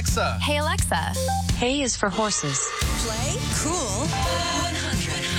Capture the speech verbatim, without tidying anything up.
Alexa. Hey, Alexa. Hey is for horses. Play cool one hundred.